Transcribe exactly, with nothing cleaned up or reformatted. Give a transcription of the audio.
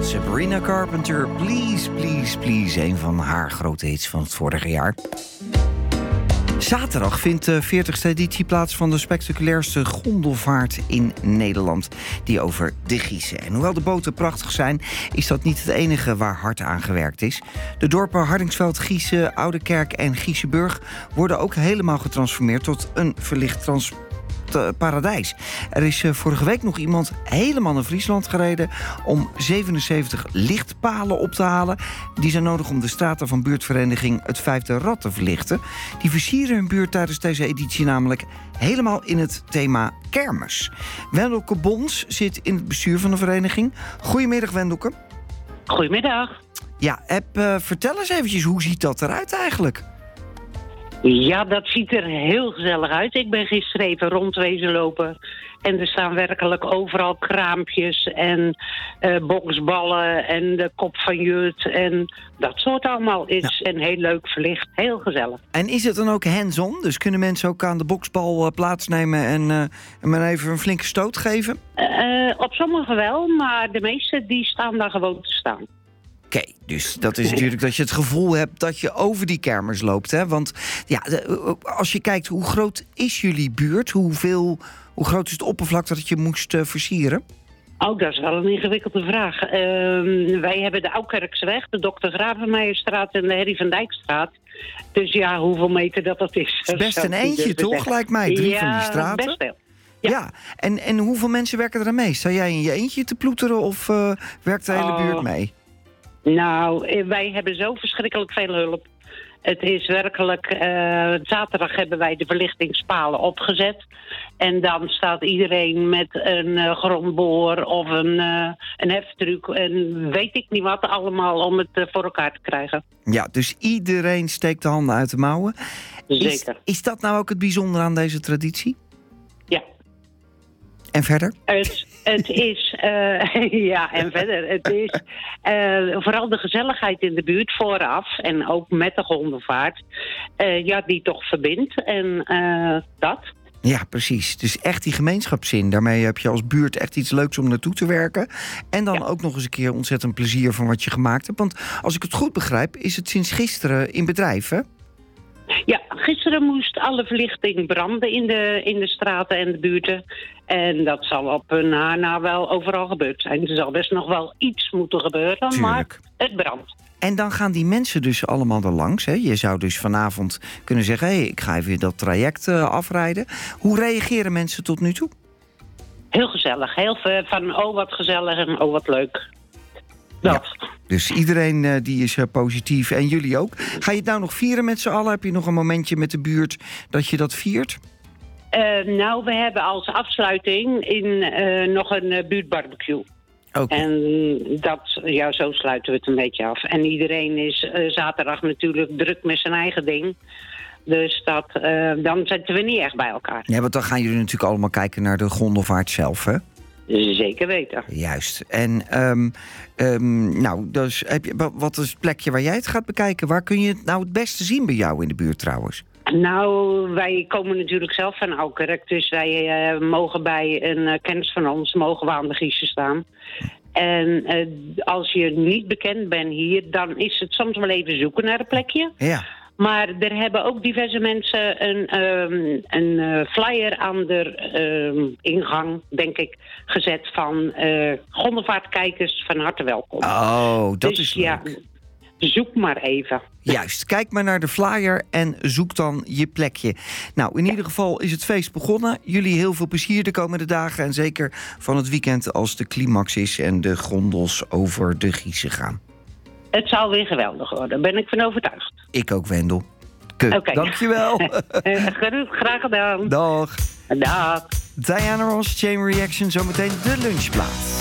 Sabrina Carpenter, Please, Please, Please. Een van haar grote hits van het vorige jaar. Zaterdag vindt de veertigste editie plaats van de spectaculairste gondelvaart in Nederland. Die over de Giezen. En hoewel de boten prachtig zijn, is dat niet het enige waar hard aan gewerkt is. De dorpen Hardingsveld, Giezen, Oudekerk en Giezenburg worden ook helemaal getransformeerd tot een verlicht trans. paradijs. Er is uh, vorige week nog iemand helemaal naar Friesland gereden om zevenenzeventig lichtpalen op te halen. Die zijn nodig om de straten van buurtvereniging Het Vijfde Rad te verlichten. Die versieren hun buurt tijdens deze editie namelijk helemaal in het thema kermis. Wendelke Bons zit in het bestuur van de vereniging. Goedemiddag, Wendelke. Goedemiddag. Ja, heb, uh, vertel eens eventjes, hoe ziet dat eruit eigenlijk? Ja, dat ziet er heel gezellig uit. Ik ben gisteren even rondwezen lopen. En er staan werkelijk overal kraampjes en uh, boksballen en de kop van Jut. En dat soort allemaal is ja. En heel leuk verlicht. Heel gezellig. En is het dan ook hands-on? Dus kunnen mensen ook aan de boksbal uh, plaatsnemen en, uh, en maar even een flinke stoot geven? Uh, op sommige wel, maar de meeste die staan daar gewoon te staan. Oké, okay, dus dat is natuurlijk dat je het gevoel hebt dat je over die kermis loopt. Hè? Want ja, de, als je kijkt, hoe groot is jullie buurt? Hoeveel, hoe groot is het oppervlak dat je moest uh, versieren? Oh, dat is wel een ingewikkelde vraag. Uh, wij hebben de Oukerkseweg, de dokter Gravenmeijerstraat en de Herrie van Dijkstraat. Dus ja, hoeveel meter dat dat is. Het is best een eentje, toch? Lijkt mij, drie ja, van die straten. Best wel. Ja, ja. En, en hoeveel mensen werken er aan mee? Sta jij in je eentje te ploeteren of uh, werkt de hele buurt mee? Nou, wij hebben zo verschrikkelijk veel hulp. Het is werkelijk... Uh, zaterdag hebben wij de verlichtingspalen opgezet. En dan staat iedereen met een uh, grondboor of een, uh, een heftruck... en weet ik niet wat allemaal om het uh, voor elkaar te krijgen. Ja, dus iedereen steekt de handen uit de mouwen. Zeker. Is, is dat nou ook het bijzondere aan deze traditie? Ja. En verder? Het, het is, uh, ja, en verder. Het is uh, vooral de gezelligheid in de buurt vooraf en ook met de gondelvaart, uh, ja, die toch verbindt en uh, dat. Ja, precies. Dus echt die gemeenschapszin. Daarmee heb je als buurt echt iets leuks om naartoe te werken. En dan ja. ook nog eens een keer ontzettend plezier van wat je gemaakt hebt. Want als ik het goed begrijp, is het sinds gisteren in bedrijf, hè? Ja, gisteren moest alle verlichting branden in de, in de straten en de buurten. En dat zal op na na wel overal gebeurd zijn. Er zal best nog wel iets moeten gebeuren, Tuurlijk. Maar het brandt. En dan gaan die mensen dus allemaal er langs. Hè? Je zou dus vanavond kunnen zeggen, hé, hey, ik ga even dat traject uh, afrijden. Hoe reageren mensen tot nu toe? Heel gezellig. Heel veel van, oh wat gezellig en oh wat leuk. Dat. Ja, dus iedereen uh, die is uh, positief en jullie ook. Ga je het nou nog vieren met z'n allen? Heb je nog een momentje met de buurt dat je dat viert? Uh, nou, we hebben als afsluiting in, uh, nog een uh, buurtbarbecue. Okay. En dat, ja, zo sluiten we het een beetje af. En iedereen is uh, zaterdag natuurlijk druk met zijn eigen ding. Dus dat, uh, dan zitten we niet echt bij elkaar. Ja, want dan gaan jullie natuurlijk allemaal kijken naar de gondelvaart zelf, hè? Zeker weten. Juist. En um, um, nou, dus heb je, wat is het plekje waar jij het gaat bekijken? Waar kun je het nou het beste zien bij jou in de buurt trouwens? Nou, wij komen natuurlijk zelf van Oukerk. Dus wij uh, mogen bij een uh, kennis van ons mogen we aan de Giezen staan. En uh, als je niet bekend bent hier, dan is het soms wel even zoeken naar een plekje. Ja. Maar er hebben ook diverse mensen een, um, een uh, flyer aan de um, ingang, denk ik, gezet van uh, gondelvaartkijkers van harte welkom. Oh, dat dus, is leuk. Ja, zoek maar even. Juist, kijk maar naar de flyer en zoek dan je plekje. Nou, in ja. ieder geval is het feest begonnen. Jullie heel veel plezier de komende dagen en zeker van het weekend als de climax is en de gondels over de Giezen gaan. Het zal weer geweldig worden, daar ben ik van overtuigd. Ik ook, Wendel. Oké, okay. Dankjewel. Graag gedaan. Dag. Dag. Diana Ross, Chain Reaction, zometeen de lunchplaat.